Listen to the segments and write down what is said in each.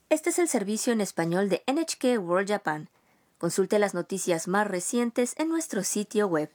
Este es el servicio en español de NHK World Japan. Consulte las noticias más recientes en nuestro sitio web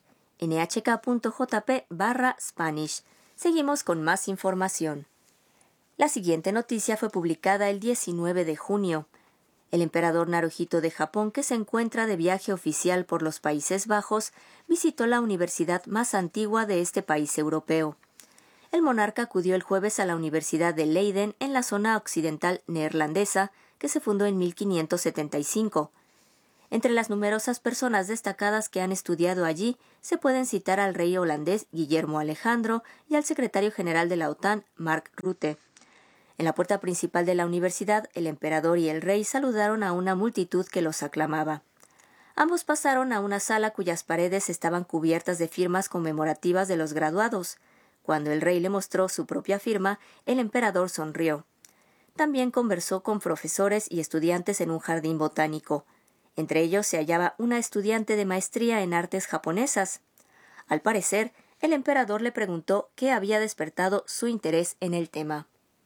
nhk.jp/Spanish. Seguimos con más información. La siguiente noticia fue publicada el 19 de junio. El emperador Naruhito de Japón, que se encuentra de viaje oficial por los Países Bajos, visitó la universidad más antigua de este país europeo. El monarca acudió el jueves a la Universidad de Leiden en la zona occidental neerlandesa, que se fundó en 1575. Entre las numerosas personas destacadas que han estudiado allí, se pueden citar al rey holandés Guillermo Alejandro y al secretario general de la OTAN, Mark Rutte. En la puerta principal de la universidad, el emperador y el rey saludaron a una multitud que los aclamaba. Ambos pasaron a una sala cuyas paredes estaban cubiertas de firmas conmemorativas de los graduados. Cuando el rey le mostró su propia firma, el emperador sonrió. También conversó con profesores y estudiantes en un jardín botánico. Entre ellos se hallaba una estudiante de maestría en artes japonesas. Al parecer, el emperador le preguntó qué había despertado su interés en el tema.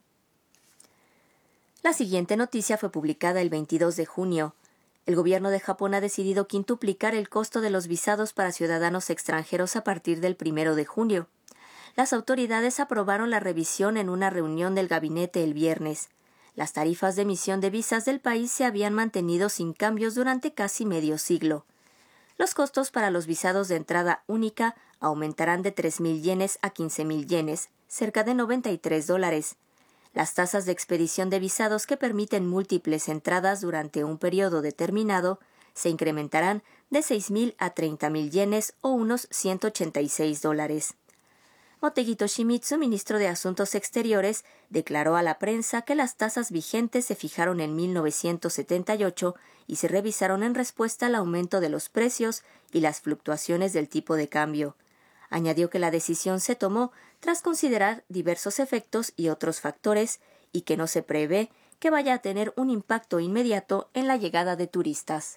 La siguiente noticia fue publicada el 22 de junio. El gobierno de Japón ha decidido quintuplicar el costo de los visados para ciudadanos extranjeros a partir del 1 de junio. Las autoridades aprobaron la revisión en una reunión del gabinete el viernes. Las tarifas de emisión de visas del país se habían mantenido sin cambios durante casi medio siglo. Los costos para los visados de entrada única aumentarán de 3.000 yenes a 15.000 yenes, cerca de $93. Las tasas de expedición de visados que permiten múltiples entradas durante un periodo determinado se incrementarán de 6.000 a 30.000 yenes o unos $186. Motegi Toshimitsu, ministro de Asuntos Exteriores, declaró a la prensa que las tasas vigentes se fijaron en 1978 y se revisaron en respuesta al aumento de los precios y las fluctuaciones del tipo de cambio. Añadió que la decisión se tomó tras considerar diversos efectos y otros factores y que no se prevé que vaya a tener un impacto inmediato en la llegada de turistas.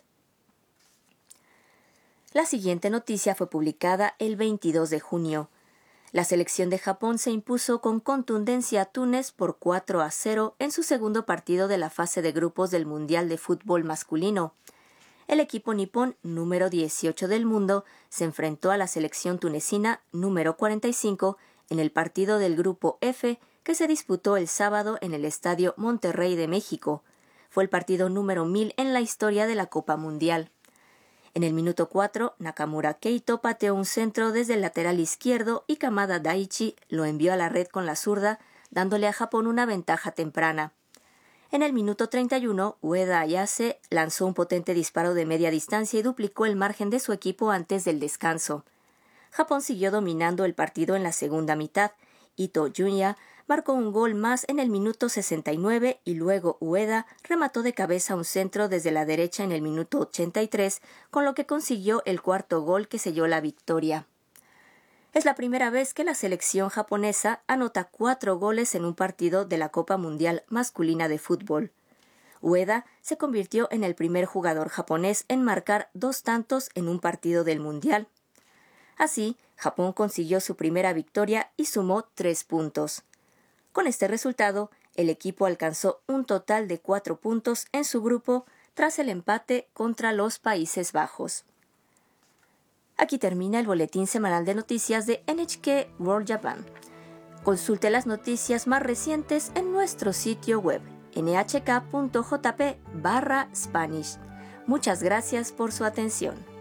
La siguiente noticia fue publicada el 22 de junio. La selección de Japón se impuso con contundencia a Túnez por 4-0 en su segundo partido de la fase de grupos del Mundial de Fútbol Masculino. El equipo nipón, número 18 del mundo, se enfrentó a la selección tunecina, número 45, en el partido del Grupo F, que se disputó el sábado en el Estadio Monterrey de México. Fue el partido número 1000 en la historia de la Copa Mundial. En el minuto 4, Nakamura Keito pateó un centro desde el lateral izquierdo y Kamada Daichi lo envió a la red con la zurda, dándole a Japón una ventaja temprana. En el minuto 31, Ueda Ayase lanzó un potente disparo de media distancia y duplicó el margen de su equipo antes del descanso. Japón siguió dominando el partido en la segunda mitad. Ito Junya marcó un gol más en el minuto 69 y luego Ueda remató de cabeza un centro desde la derecha en el minuto 83, con lo que consiguió el cuarto gol que selló la victoria. Es la primera vez que la selección japonesa anota 4 goles en un partido de la Copa Mundial Masculina de Fútbol. Ueda se convirtió en el primer jugador japonés en marcar 2 tantos en un partido del Mundial. Así, Japón consiguió su primera victoria y sumó 3 puntos. Con este resultado, el equipo alcanzó un total de 4 puntos en su grupo tras el empate contra los Países Bajos. Aquí termina el boletín semanal de noticias de NHK World Japan. Consulte las noticias más recientes en nuestro sitio web nhk.jp/Spanish. Muchas gracias por su atención.